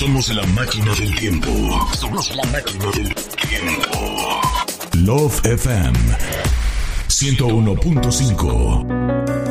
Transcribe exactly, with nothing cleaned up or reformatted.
Somos la máquina del tiempo. Somos la máquina del tiempo. Love F M ciento uno punto cinco.